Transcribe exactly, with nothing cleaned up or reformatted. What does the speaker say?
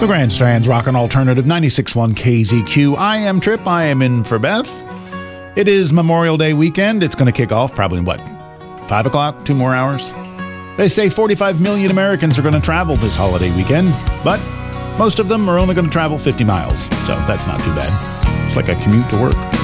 The Grand Strand's Rockin' Alternative ninety-six point one K Z Q. I am Trip. I am in for Beth. It is Memorial Day weekend. It's going to kick off probably, what, five o'clock? Two more hours? They say forty-five million Americans are going to travel this holiday weekend, but most of them are only going to travel fifty miles, so that's not too bad. It's like a commute to work.